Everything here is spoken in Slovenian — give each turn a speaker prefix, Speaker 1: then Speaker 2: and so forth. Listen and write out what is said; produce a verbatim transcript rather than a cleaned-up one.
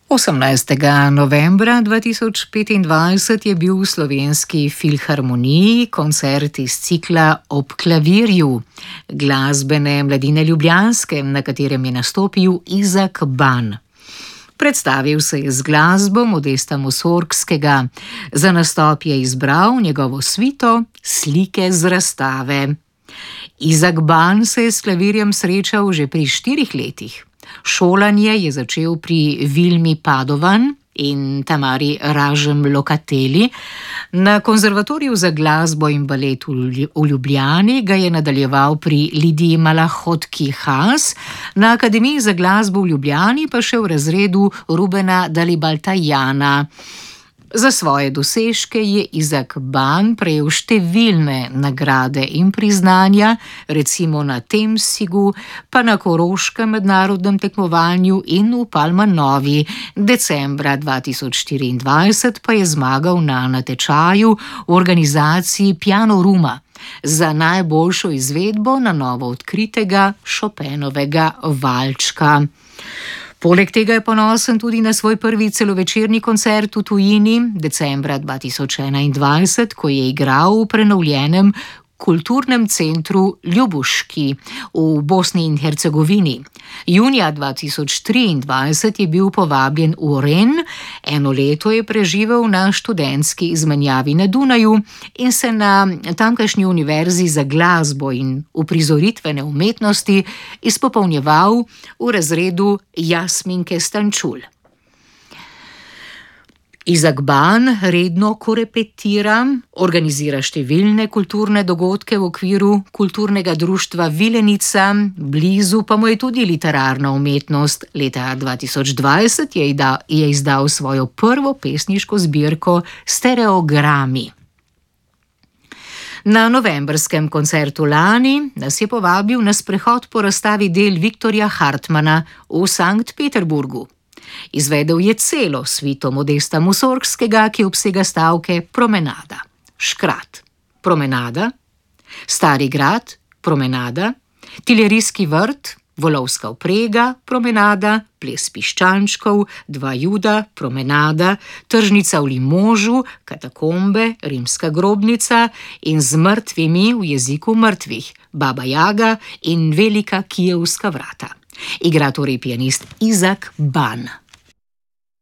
Speaker 1: osemnajstega novembra dva tisoč petindvajset je bil v Slovenski filharmoniji koncert iz cikla Ob klavirju glasbene mladine ljubljanske, na katerem je nastopil Izak Ban. Predstavil se je z glasbo Modesta Mussorgskega. Za nastop je izbral njegovo svito Slike z razstave. Izak Ban se je s klavirjem srečal že pri štirih letih. Šolanje je začel pri Vilmi Padovan in Tamari Ražem Lokateli. Na konzervatoriju za glasbo in balet v Ljubljani ga je nadaljeval pri Lidiji Malahotki Haas, na Akademiji za glasbo v Ljubljani pa še v razredu Rubena Dalibaltajana. Za svoje dosežke je Izak Ban prejel številne nagrade in priznanja, recimo na Temsigu, pa na Koroškem mednarodnem tekmovanju in v Palmanovi. Decembra dva tisoč štiriindvajset pa je zmagal na natečaju v organizaciji Piano Ruma za najboljšo izvedbo na novo odkritega Chopinovega valčka. Poleg tega je ponosen tudi na svoj prvi celovečerni koncert v tujini, decembra dva tisoč enaindvajset, ko je igral v prenovljenem kulturnem centru Ljubuški v Bosni in Hercegovini. Junija dva tisoč triindvajset je bil povabljen v Ren, eno leto je preživel na študentski izmenjavi na Dunaju in se na tamkajšnji univerzi za glasbo in uprizoritvene umetnosti izpopolnjeval v razredu Jasminke Stančul. Izak Ban redno korepetira, organizira številne kulturne dogodke v okviru kulturnega društva Vilenica, blizu pa mu je tudi literarna umetnost. Leta dva tisoč dvajset je, ida, je izdal svojo prvo pesniško zbirko Stereogrami. Na novembrskem koncertu lani nas je povabil na sprehod po razstavi del Viktorja Hartmana v Sankt Peterburgu. Izvedel je celo svito Modesta Mussorgskega, ki obsega stavke Promenada, Škrat, Promenada, Stari grad, Promenada, Tilerijski vrt, Volovska vprega, Promenada, Ples piščančkov, Dva juda, Promenada, Tržnica v Limožu, Katakombe, Rimska grobnica in Z mrtvimi v jeziku mrtvih, Baba Jaga in Velika kijevska vrata. Igra torej pianist Izak Ban.